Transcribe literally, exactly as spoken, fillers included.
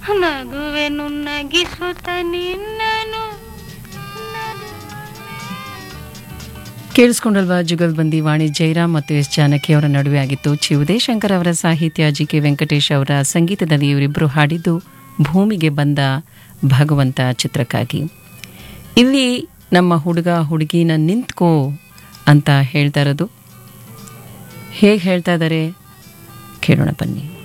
ನಗುವೆನು ನಗಿಸುತ್ತ ನಿನ್ನನು. ಕೇಳಿಸ್ಕೊಂಡಲ್ವಾ ಜುಗಲ್ಬಂದಿ ವಾಣಿ ಜಯರಾಮ್ ಮತ್ತು ಎಸ್ ಜಾನಕಿ ಅವರ ನಡುವೆ ಆಗಿತ್ತು. ಚಿ ಉದಯಶಂಕರ್ ಅವರ ಸಾಹಿತ್ಯ, ಜಿ ಕೆ ವೆಂಕಟೇಶ್ ಅವರ ಸಂಗೀತದಲ್ಲಿ ಇವರಿಬ್ಬರು ಹಾಡಿದ್ದು ಭೂಮಿಗೆ ಬಂದ ಭಗವಂತ ಚಿತ್ರಕ್ಕಾಗಿ. ಇಲ್ಲಿ ನಮ್ಮ ಹುಡುಗ ಹುಡುಗಿನ ನಿಂತ್ಕೋ ಅಂತ ಹೇಳ್ತಾ ಇರೋದು. ಹೇಗೆ ಹೇಳ್ತಾ ಇದ್ದಾರೆ ಕೇಳೋಣ ಬನ್ನಿ.